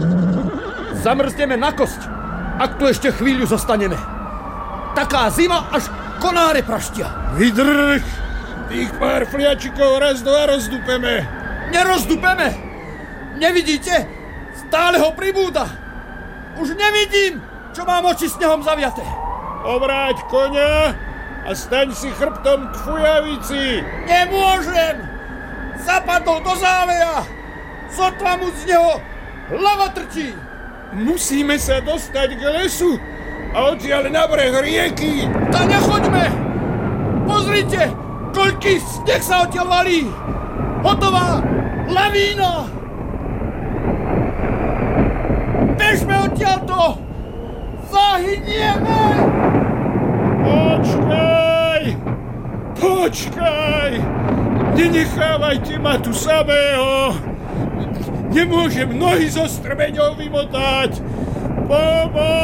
Zamrzneme na kosť, ak tu ešte chvíľu zostaneme. Taká zima, až konáre praštia. Vydrž! Tých pár fliačikov raz dva rozdupeme. Nerozdupeme! Nevidíte? Stále ho pribúda. Už nevidím, čo mám oči snehom zaviaté. Obráť koňa a staň si chrbtom k fujavici. Nemôžem! Zapadol do záveja! Sotva mu z neho hlava trčí! Musíme sa dostať k lesu a odtiaľ na breh rieky. Ta nechoďme! Pozrite, koľký sneh sa odtiaľ valí! Hotová lavína! Bežme odtiaľto! Zahynieme! Počkaj! Nenechávajte ma tu samého! Nemôžem nohy so strmeňou vymotať! Pomoc!